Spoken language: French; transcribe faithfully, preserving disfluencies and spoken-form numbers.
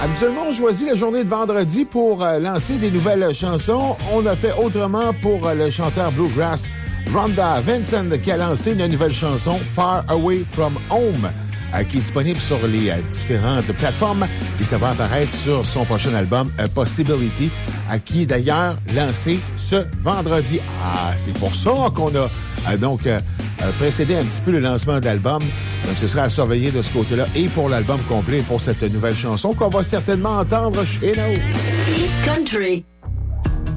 Habituellement, on choisit la journée de vendredi pour euh, lancer des nouvelles chansons. On a fait autrement pour euh, le chanteur bluegrass Rhonda Vincent qui a lancé une nouvelle chanson Far Away From Home euh, qui est disponible sur les euh, différentes plateformes et ça va apparaître sur son prochain album A Possibility euh, qui est d'ailleurs lancé ce vendredi. Ah, c'est pour ça qu'on a euh, donc euh, euh, précédé un petit peu le lancement de l'album. Donc, ce sera à surveiller de ce côté-là et pour l'album complet et pour cette nouvelle chanson qu'on va certainement entendre chez nous. Country.